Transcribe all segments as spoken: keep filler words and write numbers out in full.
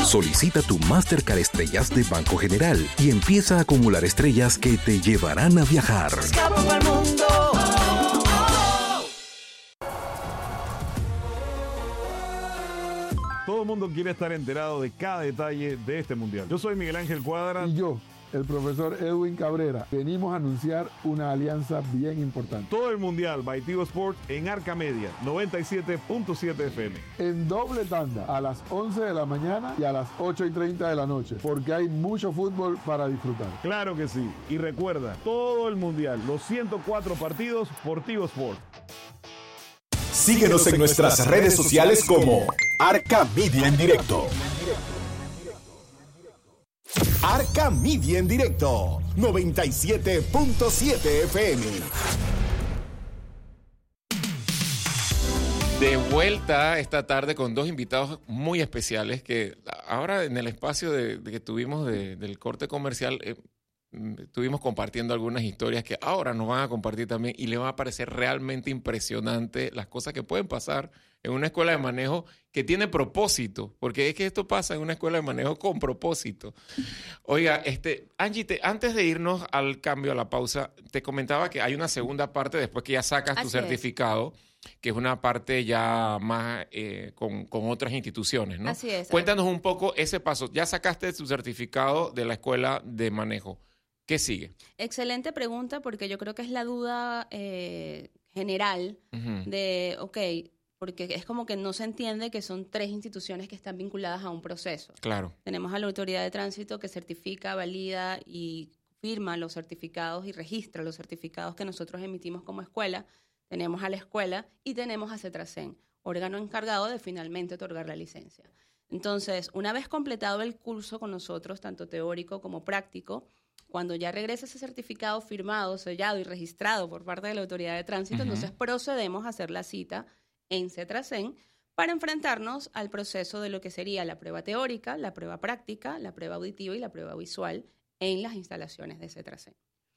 Solicita tu Mastercard Estrellas de Banco General y empieza a acumular estrellas que te llevarán a viajar. Escapo al mundo. Todo el mundo quiere estar enterado de cada detalle de este mundial. Yo soy Miguel Ángel Cuadra. Y yo, el profesor Edwin Cabrera. Venimos a anunciar una alianza bien importante. Todo el mundial by Tigo Sports en Arca Media, noventa y siete punto siete F M. En doble tanda, a las once de la mañana y a las ocho y treinta de la noche, porque hay mucho fútbol para disfrutar. Claro que sí. Y recuerda, todo el mundial, los ciento cuatro partidos por Tigo Sports. Síguenos en nuestras redes sociales como Arca Media en Directo. Arca Media en Directo, noventa y siete punto siete F M. De vuelta esta tarde con dos invitados muy especiales que ahora en el espacio de, de que tuvimos de, del corte comercial eh, estuvimos compartiendo algunas historias que ahora nos van a compartir también y les va a parecer realmente impresionante las cosas que pueden pasar en una escuela de manejo que tiene propósito, porque es que esto pasa en una escuela de manejo con propósito. Oiga, este, Angie, te, antes de irnos al cambio, a la pausa, te comentaba que hay una segunda parte después que ya sacas Así tu certificado, es. que es una parte ya más eh, con, con otras instituciones, ¿no? Así es. Cuéntanos un poco ese paso. Ya sacaste tu certificado de la escuela de manejo. ¿Qué sigue? Excelente pregunta, porque yo creo que es la duda eh, general Uh-huh. de, ok, porque es como que no se entiende que son tres instituciones que están vinculadas a un proceso. Claro. Tenemos a la Autoridad de Tránsito que certifica, valida y firma los certificados y registra los certificados que nosotros emitimos como escuela. Tenemos a la escuela y tenemos a CETRASEN, órgano encargado de finalmente otorgar la licencia. Entonces, una vez completado el curso con nosotros, tanto teórico como práctico, cuando ya regresa ese certificado firmado, sellado y registrado por parte de la Autoridad de Tránsito, uh-huh. entonces procedemos a hacer la cita en CETRASEN para enfrentarnos al proceso de lo que sería la prueba teórica, la prueba práctica, la prueba auditiva y la prueba visual en las instalaciones de CETRASEN.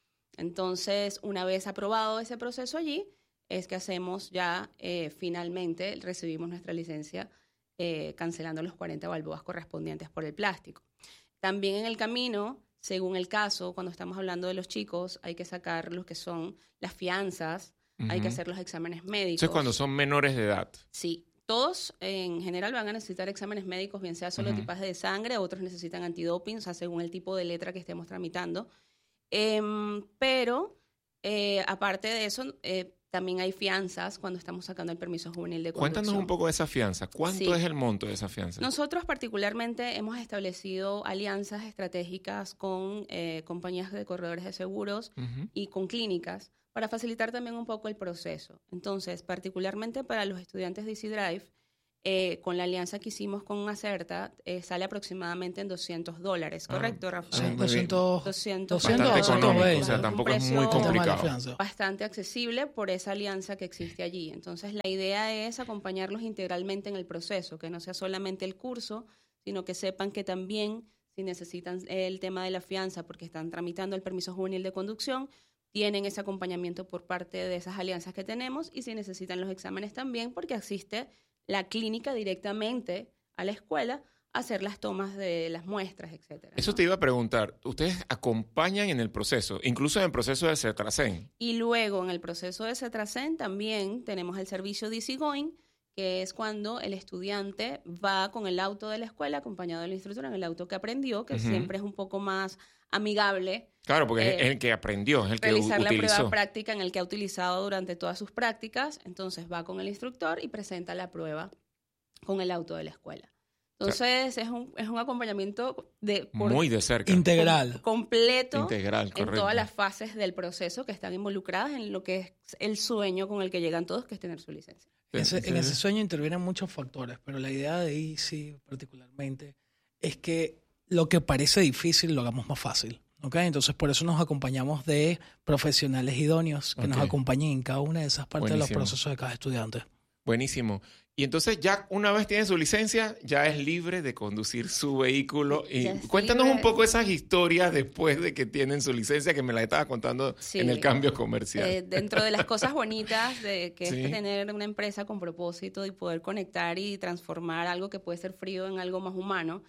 Entonces, una vez aprobado ese proceso allí, es que hacemos ya, eh, finalmente, recibimos nuestra licencia eh, cancelando los cuarenta balboas correspondientes por el plástico. También en el camino, según el caso, cuando estamos hablando de los chicos, hay que sacar lo que son las fianzas, uh-huh. hay que hacer los exámenes médicos. Eso es cuando son menores de edad. Sí. Todos en general van a necesitar exámenes médicos, bien sea solo uh-huh. tipaje de sangre, otros necesitan antidoping, o sea, según el tipo de letra que estemos tramitando. Eh, pero, eh, aparte de eso, eh, también hay fianzas cuando estamos sacando el permiso juvenil de conducción. Cuéntanos un poco de esa fianza. ¿Cuánto sí. es el monto de esa fianza? Nosotros particularmente hemos establecido alianzas estratégicas con eh, compañías de corredores de seguros uh-huh. y con clínicas para facilitar también un poco el proceso. Entonces, particularmente para los estudiantes de Easy Drive, eh, con la alianza que hicimos con Acerta, eh, sale aproximadamente en doscientos dólares, ¿correcto, ah, Rafael? Sí, doscientos, doscientos, bastante económico, doscientos, o sea, tampoco es muy complicado. Bastante accesible por esa alianza que existe allí. Entonces, la idea es acompañarlos integralmente en el proceso, que no sea solamente el curso, sino que sepan que también, si necesitan el tema de la fianza porque están tramitando el permiso juvenil de conducción, tienen ese acompañamiento por parte de esas alianzas que tenemos, y si necesitan los exámenes también, porque asiste la clínica directamente a la escuela a hacer las tomas de las muestras, etcétera. Eso ¿no? te iba a preguntar. ¿Ustedes acompañan en el proceso, incluso en el proceso de CETRASEN? Y luego en el proceso de CETRASEN también tenemos el servicio de Easygoing, que es cuando el estudiante va con el auto de la escuela acompañado del instructor en el auto que aprendió, que uh-huh. siempre es un poco más amigable. Claro, porque eh, es el que aprendió, es el que realizar utilizó. Realizar la prueba práctica en el que ha utilizado durante todas sus prácticas. Entonces va con el instructor y presenta la prueba con el auto de la escuela. Entonces, o sea, es un es un acompañamiento de por, muy de cerca. Integral. Com, completo. Integral, correcto. En todas las fases del proceso que están involucradas en lo que es el sueño con el que llegan todos, que es tener su licencia. Ese, en ese sueño intervienen muchos factores, pero la idea de Easy particularmente es que lo que parece difícil lo hagamos más fácil. ¿Okay? Entonces, por eso nos acompañamos de profesionales idóneos que okay. nos acompañen en cada una de esas partes Buenísimo. de los procesos de cada estudiante. Buenísimo. Y entonces ya una vez tiene su licencia, ya es libre de conducir su vehículo. Y cuéntanos libre. un poco esas historias después de que tienen su licencia, que me la estaba contando sí. en el cambio comercial. Eh, dentro de las cosas bonitas de que sí. es tener una empresa con propósito y poder conectar y transformar algo que puede ser frío en algo más humano,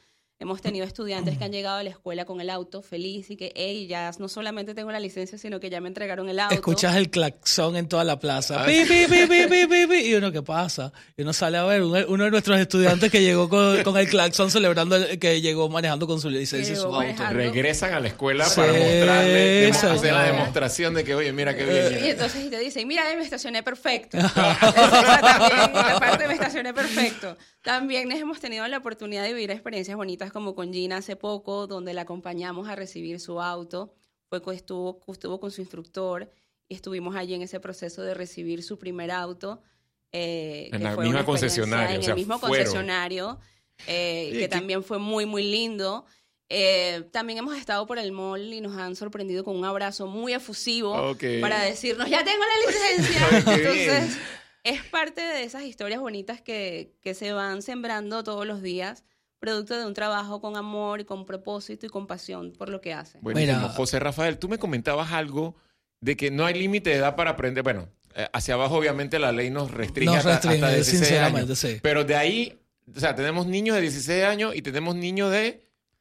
Hemos tenido estudiantes que han llegado a la escuela con el auto feliz y que, hey, ya no solamente tengo la licencia, sino que ya me entregaron el auto. Escuchas el claxón en toda la plaza. Pi, pi, pi, pi, pi, pi, pi. Y uno, ¿qué pasa? Y uno sale a ver, uno, uno de nuestros estudiantes que llegó con, con el claxón celebrando el, que llegó manejando con su licencia y su auto. manejando. Regresan a la escuela Sí, para mostrarle, demo- señor. hacer la demostración de que, oye, mira qué bien. Y entonces y te dicen, mira, me estacioné perfecto. También, la parte me estacioné perfecto. También hemos tenido la oportunidad de vivir experiencias bonitas como con Gina hace poco, donde la acompañamos a recibir su auto. Fue que estuvo, estuvo con su instructor y estuvimos allí en ese proceso de recibir su primer auto. Eh, En que la fue misma una experiencia concesionaria, En o sea, el mismo fueron. concesionario, eh, Sí, que que- también fue muy, muy lindo. Eh, también hemos estado por el mall y nos han sorprendido con un abrazo muy efusivo Ok. para decirnos, ya tengo la licencia. Ay, qué Entonces, bien. es parte de esas historias bonitas que, que se van sembrando todos los días, producto de un trabajo con amor y con propósito y con pasión por lo que hace. Buenísimo. Mira. José Rafael, tú me comentabas algo de que no hay límite de edad para aprender. Bueno, eh, hacia abajo obviamente la ley nos restringe, Nos hasta, restringe, hasta dieciséis sinceramente, años. sí. Pero de ahí, o sea, tenemos niños de dieciséis años y tenemos niños de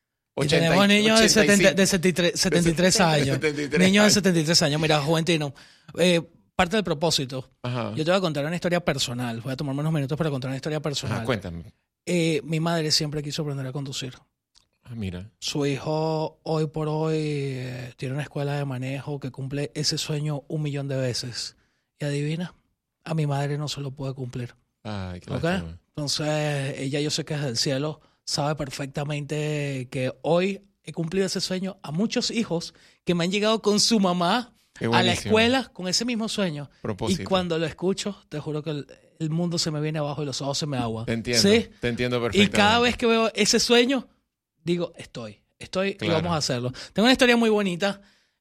Y ochenta tenemos niños de, ochenta y cinco. setenta, de setenta y tres, setenta y tres años. setenta y tres Niños de años. setenta y tres años. Mira, Juventino, eh, parte del propósito. Ajá. Yo te voy a contar una historia personal. Voy a tomarme unos minutos para contar una historia personal. Ajá, cuéntame. Eh, mi madre siempre quiso aprender a conducir. Ah, mira. Su hijo hoy por hoy eh, tiene una escuela de manejo que cumple ese sueño un millón de veces. Y adivina, a mi madre no se lo puede cumplir. Ay, qué ¿Ok? lástima. Entonces, ella yo sé que desde el cielo sabe perfectamente que hoy he cumplido ese sueño a muchos hijos que me han llegado con su mamá Qué a la buenísimo. escuela con ese mismo sueño. Propósito. Y cuando lo escucho, te juro que el, el mundo se me viene abajo y los ojos se me aguan. Te entiendo. ¿Sí? Te entiendo Y perfectamente. cada vez que veo ese sueño, digo, estoy, estoy Claro. y vamos a hacerlo. Tengo una historia muy bonita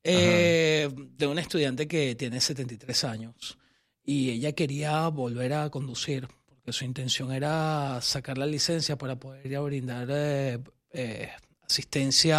eh, de una estudiante que tiene setenta y tres años y ella quería volver a conducir porque su intención era sacar la licencia para poder ir a brindar eh, eh, asistencia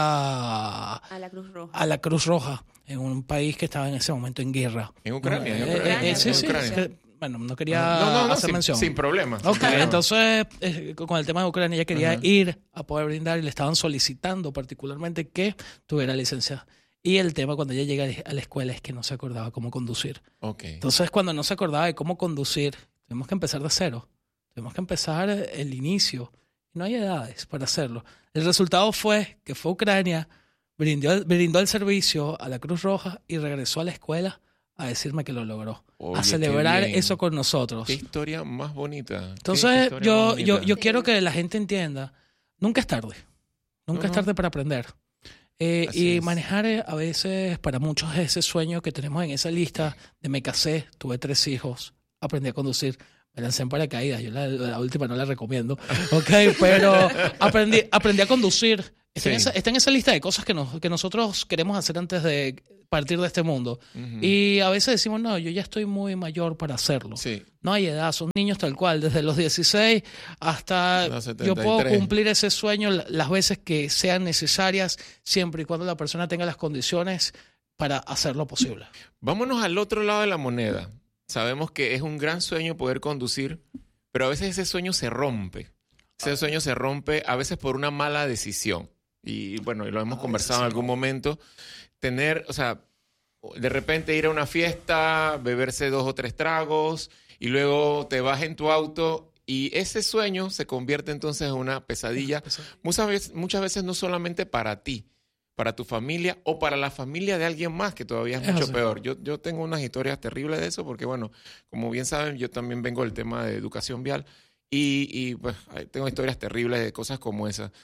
A la Cruz Roja. a la Cruz Roja en un país que estaba en ese momento en guerra. En Ucrania, en Eh, Ucrania. eh, sí, en sí, Ucrania. que- bueno, no quería No, no, no, hacer sin, mención. sin problema. sin Ok, problema. entonces eh, con el tema de Ucrania ella quería Ajá. ir a poder brindar y le estaban solicitando particularmente que tuviera licencia. Y el tema cuando ella llega a la escuela es que no se acordaba cómo conducir. Ok. Entonces cuando no se acordaba de cómo conducir, tuvimos que empezar de cero. Tuvimos que empezar el inicio. Y no hay edades para hacerlo. El resultado fue que fue a Ucrania, brindó, brindó el servicio a la Cruz Roja y regresó a la escuela a decirme que lo logró. Oye, a qué celebrar bien. eso con nosotros. Qué historia más bonita. Qué Entonces, historia yo, más yo, bonita. yo Sí. quiero que la gente entienda, nunca es tarde. Nunca No, es no. tarde para aprender. Eh, Así y es. manejar eh, a veces, para muchos, ese sueño que tenemos en esa lista de me casé, tuve tres hijos, aprendí a conducir, me lancé en paracaídas, yo la, la última no la recomiendo, ok, pero aprendí, aprendí a conducir. Está, en Sí. esa, está en esa lista de cosas que, nos, que nosotros queremos hacer antes de partir de este mundo. Ujú. Y a veces decimos, no, yo ya estoy muy mayor para hacerlo. Sí. No hay edad, son niños tal cual, desde los dieciséis hasta Los yo setenta y puedo tres. cumplir ese sueño la- las veces que sean necesarias, siempre y cuando la persona tenga las condiciones para hacerlo posible. Vámonos al otro lado de la moneda. Sabemos que es un gran sueño poder conducir, pero a veces ese sueño se rompe. Ese sueño se rompe a veces por una mala decisión. Y bueno, y lo hemos A conversado en veces se algún momento. Tener, o sea, de repente ir a una fiesta, beberse dos o tres tragos y luego te vas en tu auto y ese sueño se convierte entonces en una pesadilla. Muchas veces, muchas veces no solamente para ti, para tu familia o para la familia de alguien más, que todavía es Es mucho así. peor. Yo, yo tengo unas historias terribles de eso porque, bueno, como bien saben, yo también vengo del tema de educación vial y, y pues ahí tengo historias terribles de cosas como esas.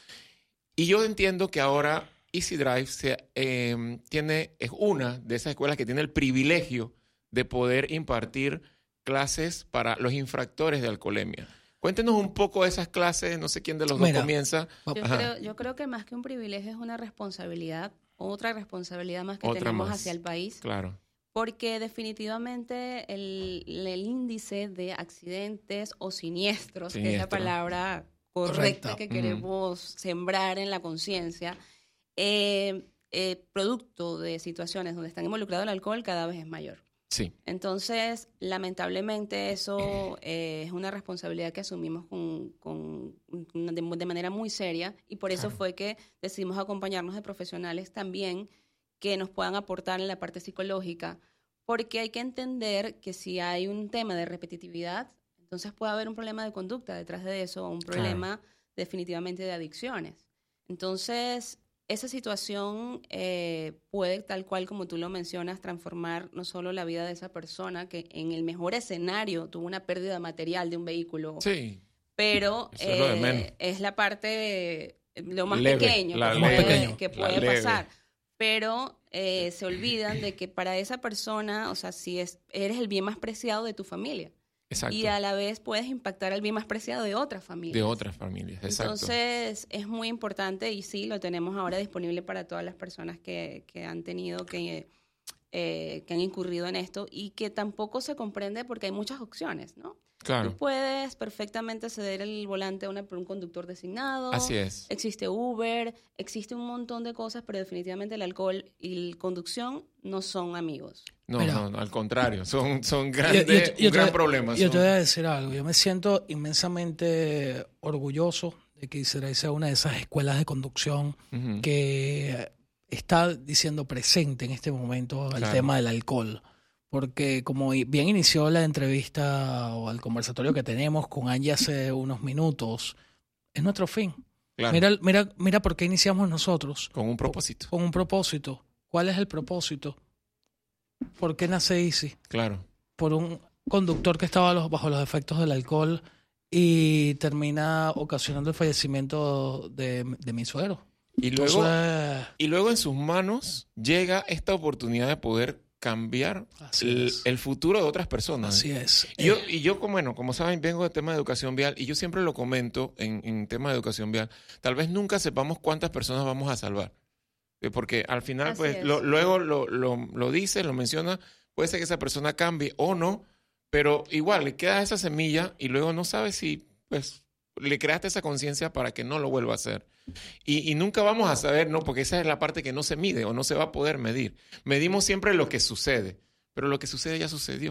Y yo entiendo que ahora Easy Drive se, eh, tiene, es una de esas escuelas que tiene el privilegio de poder impartir clases para los infractores de alcoholemia. Cuéntenos un poco de esas clases, no sé quién de los Mira, dos comienza. Yo Ajá. creo, yo creo que más que un privilegio es una responsabilidad, otra responsabilidad más que Otra tenemos más. hacia el país, Claro. porque definitivamente el, el índice de accidentes o siniestros, que es la Siniestro. palabra correcta Correcta. que Ujú. queremos sembrar en la conciencia, eh, eh, producto de situaciones donde están involucrados el alcohol, cada vez es mayor. Sí. Entonces, lamentablemente eso eh, es una responsabilidad que asumimos con, con, de, de manera muy seria y por eso Claro. fue que decidimos acompañarnos de profesionales también que nos puedan aportar en la parte psicológica, porque hay que entender que si hay un tema de repetitividad, entonces puede haber un problema de conducta detrás de eso o un problema Claro. definitivamente de adicciones. Entonces, esa situación eh, puede, tal cual como tú lo mencionas, transformar no solo la vida de esa persona, que en el mejor escenario tuvo una pérdida material de un vehículo, Sí. pero Eso es lo de eh, menos. es la parte, lo más Leve, pequeño la que leve, puede, que la puede leve. pasar. Pero eh, se olvidan de que para esa persona, o sea, si es, eres el bien más preciado de tu familia. Exacto. Y a la vez puedes impactar al bien más preciado de otras familias. De otras familias, exacto. Entonces, es muy importante y sí, lo tenemos ahora disponible para todas las personas que, que han tenido que, eh, que han incurrido en esto y que tampoco se comprende porque hay muchas opciones, ¿no? Claro. Tú puedes perfectamente ceder el volante a una, por un conductor designado. Así es. Existe Uber, existe un montón de cosas, pero definitivamente el alcohol y la conducción no son amigos. No, Mira. no, no, al contrario, son, son Yo- grandes, yo te- yo un te- gran problema. Yo son- te voy a decir algo. Yo me siento inmensamente orgulloso de que Israel sea una de esas escuelas de conducción Ujú. que está diciendo presente en este momento el Claro. tema del alcohol. Porque como i- bien inició la entrevista o el conversatorio que tenemos con Angie hace unos minutos, es nuestro fin. Claro, Mira, mira, mira por qué iniciamos nosotros. con un propósito. Con un propósito. ¿Cuál es el propósito? ¿Por qué nace Easy? Claro. Por un conductor que estaba los- bajo los efectos del alcohol y termina ocasionando el fallecimiento de, de mi suegro. Y luego, Entonces, y luego en sus manos llega esta oportunidad de poder cambiar Así el, es. el futuro de otras personas. así es. Y yo, Eh, y yo, como, bueno, como saben, vengo del tema de educación vial y yo siempre lo comento en, en tema de educación vial. Tal vez nunca sepamos cuántas personas vamos a salvar. Eh, Porque al final, Así pues, es. lo- luego lo, lo, lo dice, lo menciona, puede ser que esa persona cambie o no, pero igual le queda esa semilla y luego no sabes si, pues, le creaste esa conciencia para que no lo vuelva a hacer. Y, y nunca vamos a saber, no, porque esa es la parte que no se mide o no se va a poder medir. Medimos siempre lo que sucede, pero lo que sucede ya sucedió.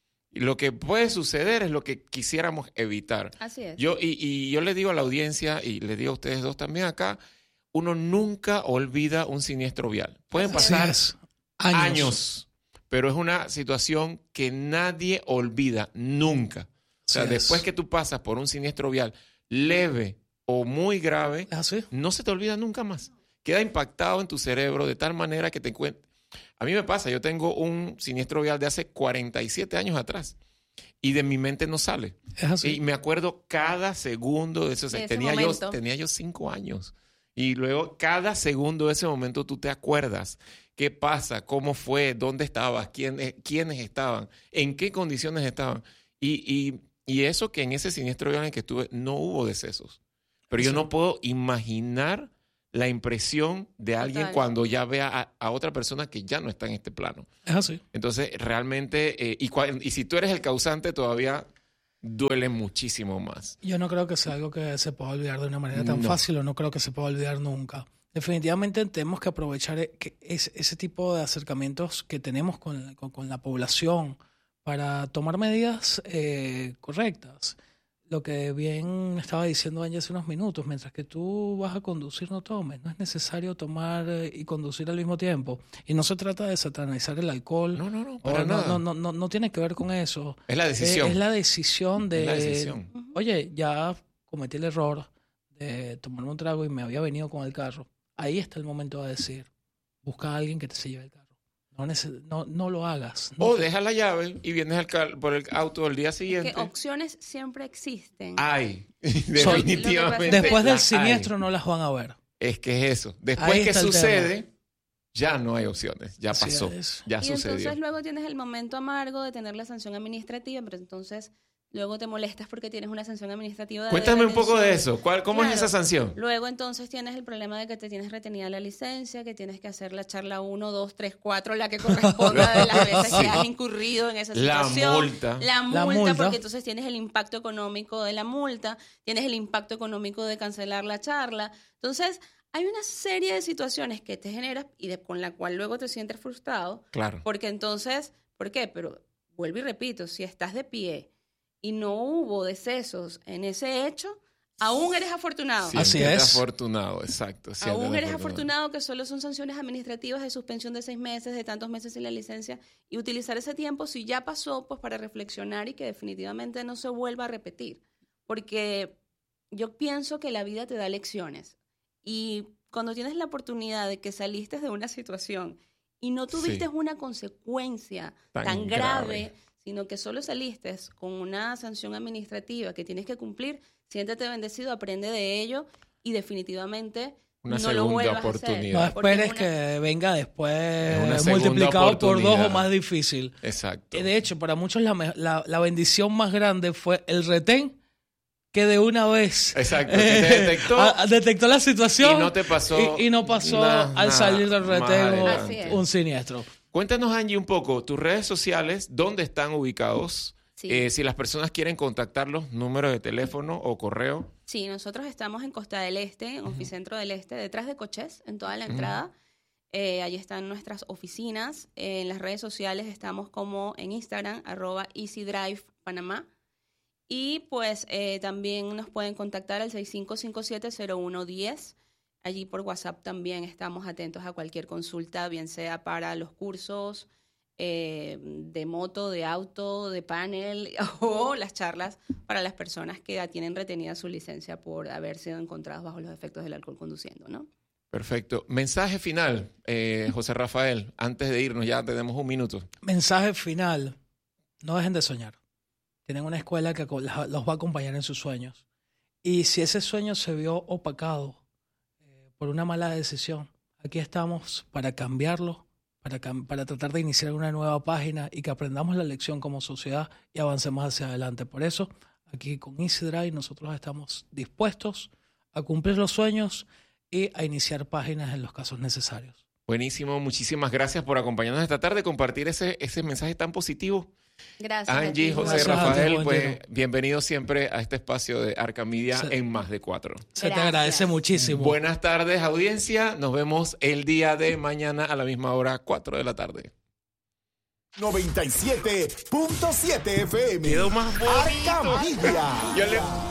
Y lo que puede suceder es lo que quisiéramos evitar. Así es. Yo, y, y yo le digo a la audiencia y le digo a ustedes dos también acá, uno nunca olvida un siniestro vial. Pueden así pasar es. años. Años. pero es una situación que nadie olvida nunca. O sea, Así es. después que tú pasas por un siniestro vial leve o muy grave, ¿Es así? no se te olvida nunca más. Queda impactado en tu cerebro de tal manera que te encuentras. A mí me pasa, yo tengo un siniestro vial de hace cuarenta y siete años atrás y de mi mente no sale. Es así. Y me acuerdo cada segundo de eso. O sea, De ese tenía, yo, momento. tenía yo cinco años. Y luego cada segundo de ese momento tú te acuerdas qué pasa, cómo fue, dónde estabas, quién, quiénes estaban, en qué condiciones estaban. Y, y, y eso que en ese siniestro vial en el que estuve no hubo decesos. Pero yo Sí. no puedo imaginar la impresión de alguien Total. cuando ya vea a, a otra persona que ya no está en este plano. Es así. Entonces, realmente, eh, y, cua- y si tú eres el causante, todavía duele muchísimo más. Yo no creo que sea algo que se pueda olvidar de una manera tan No. fácil o no creo que se pueda olvidar nunca. Definitivamente tenemos que aprovechar e- que es- ese tipo de acercamientos que tenemos con, con- con la población para tomar medidas eh, correctas. Lo que bien estaba diciendo Angie hace unos minutos, mientras que tú vas a conducir, no tomes. No es necesario tomar eh, y conducir al mismo tiempo. Y no se trata de satanizar el alcohol. No, no, no, o para no, nada. no, no, no, no tiene que ver con eso. Es la decisión. Es, es la decisión de, Es la decisión. oye, ya cometí el error de tomarme un trago y me había venido con el carro. Ahí está el momento de decir, busca a alguien que te se lleve el carro. No, nece- no, no lo hagas. No O te- deja la llave y vienes al car- por el auto el día Que siguiente. opciones siempre existen. Hay, Son- definitivamente. Después del las siniestro hay. no las van a ver. Es que es eso. Después Ahí que está el sucede, ya no hay opciones. Ya Así pasó. es. Ya y sucedió. entonces luego tienes el momento amargo de tener la sanción administrativa, pero entonces luego te molestas porque tienes una sanción administrativa de Cuéntame un poco de detención. eso. ¿Cuál, ¿Cómo es Claro. esa sanción? Luego entonces tienes el problema de que te tienes retenida la licencia, que tienes que hacer la charla uno, dos, tres, cuatro, la que corresponda de las veces Sí. que has incurrido en esa La situación. multa. La multa. La multa. Porque entonces tienes el impacto económico de la multa, tienes el impacto económico de cancelar la charla. Entonces, hay una serie de situaciones que te generas y de, con la cual luego te sientes frustrado, Claro. porque entonces ¿Por qué? Pero vuelvo y repito, si estás de pie y no hubo decesos en ese hecho, aún eres afortunado. Así es. afortunado, exacto. Aún eres afortunado, que solo son sanciones administrativas de suspensión de seis meses, de tantos meses sin la licencia, y utilizar ese tiempo, si ya pasó, pues para reflexionar y que definitivamente no se vuelva a repetir. Porque yo pienso que la vida te da lecciones. Y cuando tienes la oportunidad de que saliste de una situación y no tuviste sí. una consecuencia tan, tan grave, grave, sino que solo saliste con una sanción administrativa que tienes que cumplir, siéntete bendecido, aprende de ello y definitivamente una no lo vuelvas oportunidad. a hacer. No esperes una... que venga después multiplicado por dos o más difícil. Exacto. De hecho, para muchos la, la, la bendición más grande fue el retén, que de una vez Exacto, que te detectó, a, a, detectó la situación y no te pasó y, y no pasó nada, al salir del retén un siniestro. Cuéntanos, Angie, un poco tus redes sociales, dónde están ubicados, sí. eh, si las personas quieren contactarlos, número de teléfono o correo. Sí, nosotros estamos en Costa del Este, en uh-huh. Oficentro del Este, detrás de Cochés, en toda la entrada. Uh-huh. Eh, allí están nuestras oficinas. Eh, en las redes sociales estamos como en Instagram, arroba EasyDrive Panamá. Y pues eh, también nos pueden contactar al seis cinco cinco siete cero uno uno cero. Allí por WhatsApp también estamos atentos a cualquier consulta, bien sea para los cursos eh, de moto, de auto, de panel o las charlas para las personas que tienen retenida su licencia por haber sido encontrados bajo los efectos del alcohol conduciendo, ¿no? Perfecto. Mensaje final, eh, José Rafael, antes de irnos, ya tenemos un minuto. Mensaje final, no dejen de soñar. Tienen una escuela que los va a acompañar en sus sueños. Y si ese sueño se vio opacado eh, por una mala decisión, aquí estamos para cambiarlo, para, para tratar de iniciar una nueva página y que aprendamos la lección como sociedad y avancemos hacia adelante. Por eso, aquí con EasyDrive nosotros estamos dispuestos a cumplir los sueños y a iniciar páginas en los casos necesarios. Buenísimo. Muchísimas gracias por acompañarnos esta tarde, compartir ese, ese mensaje tan positivo. Gracias. Angie, José, gracias, Rafael, ti, pues bienvenido siempre a este espacio de Arca Media se, en Más de Cuatro. Se gracias. Te agradece muchísimo. Buenas tardes, audiencia. Nos vemos el día de mañana a la misma hora, cuatro de la tarde. noventa y siete punto siete F M. Quedó más bonito. Arca Media. Yo le...